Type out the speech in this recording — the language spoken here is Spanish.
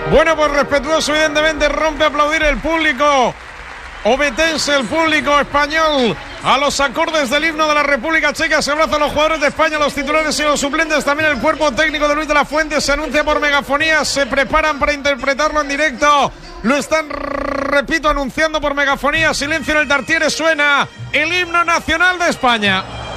Bueno, pues respetuoso, evidentemente, rompe a aplaudir el público obetense, el público español, a los acordes del himno de la República Checa. Se abrazan los jugadores de España, los titulares y los suplentes, también el cuerpo técnico de Luis de la Fuente. Se anuncia por megafonía, se preparan para interpretarlo en directo. Lo están, repito, anunciando por megafonía. Silencio en el Tartiere, suena el himno nacional de España.